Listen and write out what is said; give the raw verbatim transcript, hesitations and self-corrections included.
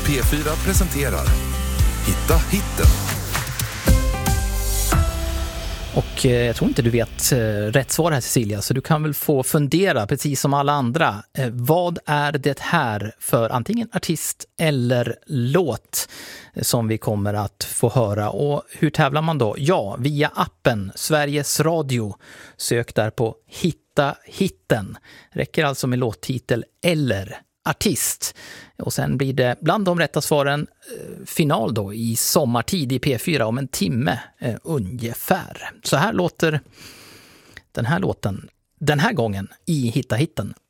P fyra presenterar Hitta hitten. Och eh, jag tror inte du vet eh, rätt svar här, Cecilia, så du kan väl få fundera precis som alla andra. Eh, vad är det här för antingen artist eller låt eh, som vi kommer att få höra? Och hur tävlar man då? Ja, via appen Sveriges Radio. Sök där på Hitta hitten. Räcker alltså med låttitel eller artist. Och sen blir det bland de rätta svaren eh, final då i sommartid i P fyra om en timme eh, ungefär. Så här låter den här låten den här gången i Hitta hitten.